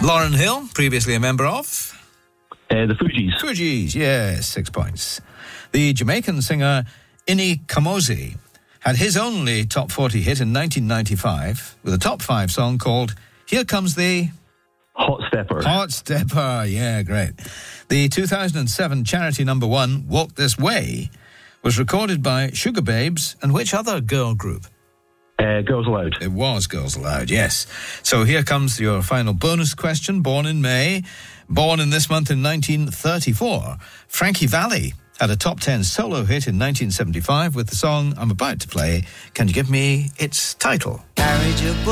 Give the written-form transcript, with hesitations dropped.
Lauryn Hill, previously a member of? The Fugees. Fugees, yes, 6 points. The Jamaican singer Inni Kamoze had his only top 40 hit in 1995 with a top 5 song called Here Comes the... Hot Stepper. Hot Stepper, yeah, great. The 2007 charity number 1, Walk This Way, was recorded by Sugar Babes and which other girl group? Girls Aloud. It was Girls Aloud, yes. So here comes your final bonus question. Born in May, born in this month in 1934, Frankie Valli had a top 10 solo hit in 1975 with the song I'm about to play. Can you give me its title?